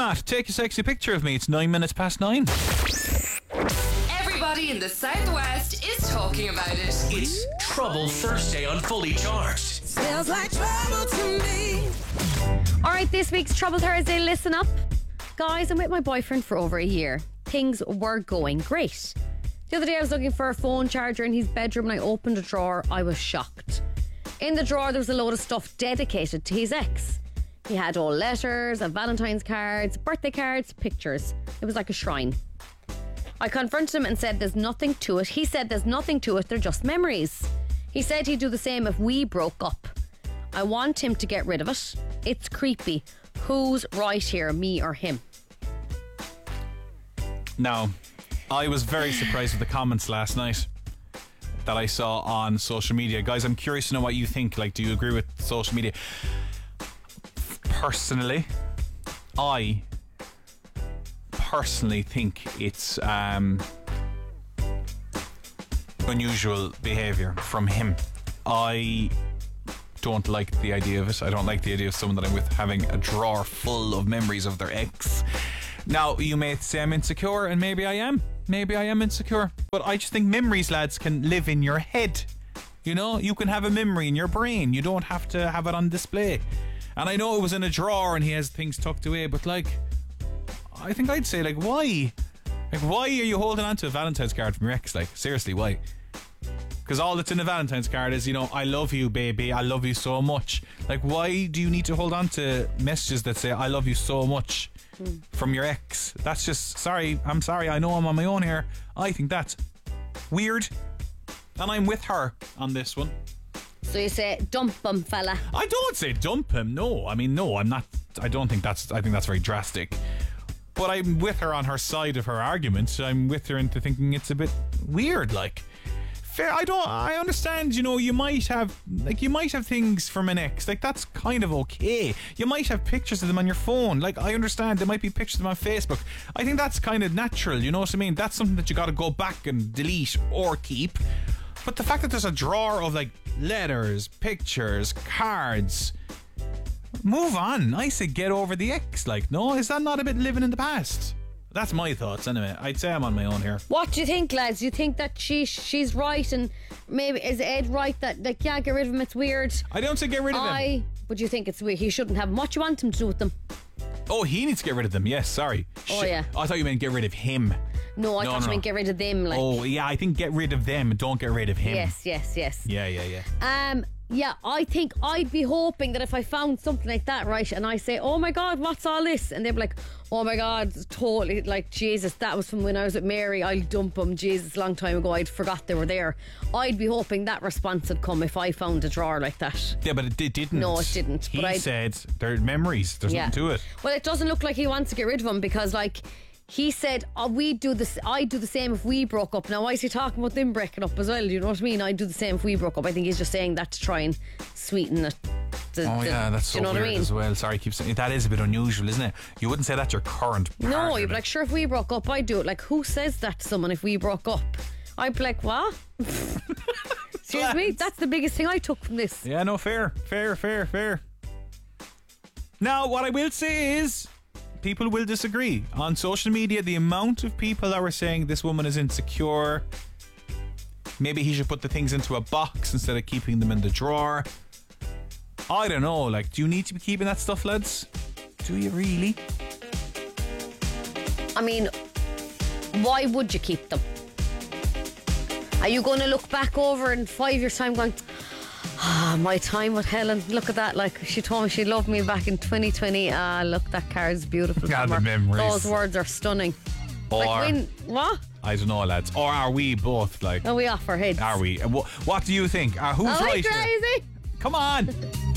Matt. Take a sexy picture of me. It's 9 minutes past 9. Everybody in the Southwest is talking about it. It's Trouble Thursday on Fully Charged. Smells like trouble to me. Alright, this week's Trouble Thursday, listen up. Guys, I'm with my boyfriend for over a year. Things were going great. The other day I was looking for a phone charger in his bedroom and I opened a drawer. I was shocked. In the drawer there was a load of stuff dedicated to his ex. He had old letters, Valentine's cards, birthday cards, pictures. It was like a shrine. I confronted him and said there's nothing to it. He said there's nothing to it, they're just memories. He said he'd do the same if we broke up. I want him to get rid of it. It's creepy. Who's right here, me or him? Now, I was very surprised with the comments last night that I saw on social media. Guys, I'm curious to know what you think. Like, do you agree with social media? Personally, I think it's unusual behaviour from him. I don't like the idea of it. I don't like the idea of someone that I'm with having a drawer full of memories of their ex. Now, you may say I'm insecure, and maybe I am. Maybe I am insecure. But I just think memories, lads, can live in your head. You know, you can have a memory in your brain. You don't have to have it on display. And I know it was in a drawer and he has things tucked away, but like, I think I'd say, like, why? Like, why are you holding on to a Valentine's card from your ex? Like, seriously, why? Because all that's in a Valentine's card is, you know, I love you, baby, I love you so much. Like, why do you need to hold on to messages that say I love you so much from your ex? That's just, I'm sorry, I know I'm on my own here. I think that's weird. And I'm with her on this one. So you say dump him, fella? I don't say dump him, no. I mean, no, I'm not. I think that's very drastic. But I'm with her on her side of her argument. I'm with her into thinking it's a bit weird, like. Fair, I understand, you know, you might have things from an ex, like, that's kind of okay. You might have pictures of them on your phone, like, I understand there might be pictures of them on Facebook. I think that's kind of natural, you know what I mean? That's something that you got to go back and delete or keep. But the fact that there's a drawer of, like, letters, pictures, cards, move on. I say get over the ex, like, no, is that not a bit living in the past? That's my thoughts anyway. I'd say I'm on my own here. What do you think, lads? Do you think that she's right, and maybe is Ed right that, like, yeah, get rid of him, it's weird? I don't say get rid of him. But you think it's weird? He shouldn't have them. What do you want him to do with them? Oh, he needs to get rid of them. Yes, sorry. Oh, yeah. I thought you meant get rid of him. No, I thought you meant get rid of them. Like. Oh, yeah, I think get rid of them, don't get rid of him. Yes. Yeah. Yeah, I think I'd be hoping that if I found something like that, right, and I say, oh my God, what's all this? And they'd be like, oh my God, totally, like, Jesus, that was from when I was with Mary, I'll dump them, Jesus, a long time ago, I'd forgot they were there. I'd be hoping that response would come if I found a drawer like that. Yeah, but it didn't. No, it didn't. He said they're memories, there's nothing to it. Well, it doesn't look like he wants to get rid of them because, like, he said, I'd do the same if we broke up. Now, why is he talking about them breaking up as well? You know what I mean? I'd do the same if we broke up. I think he's just saying that to try and sweeten it. That's so weird as well. Sorry, I keep saying that is a bit unusual, isn't it? You wouldn't say that to your current partner. No, you'd be like, sure, if we broke up, I'd do it. Like, who says that to someone if we broke up? I'd be like, what? Excuse me? That's the biggest thing I took from this. Yeah, no, fair. Now, what I will say is, people will disagree. On social media, the amount of people that were saying this woman is insecure, maybe he should put the things into a box instead of keeping them in the drawer. I don't know, like, do you need to be keeping that stuff, lads? Do you really? I mean, why would you keep them? Are you going to look back over in 5 years' time going, my time with Helen, look at that, like, she told me she loved me back in 2020. Look, that card's beautiful. God, the memories. Those words are stunning. Or, like, what? I don't know, lads. Or are we both, like... Are we off our heads? Are we? What do you think? Who's right crazy? Here? Come on.